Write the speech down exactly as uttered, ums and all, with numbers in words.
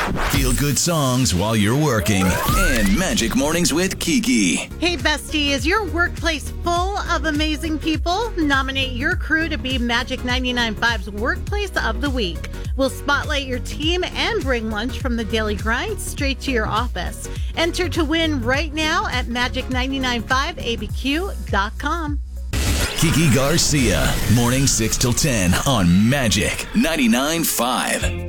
Feel good songs while you're working. And Magic Mornings with Kiki. Hey, bestie, is your workplace full of amazing people? Nominate your crew to be Magic ninety-nine point five's Workplace of the Week. We'll spotlight your team and bring lunch from the Daily Grind straight to your office. Enter to win right now at magic nine nine five A B Q dot com. Kiki Garcia, morning six till ten on Magic ninety-nine point five.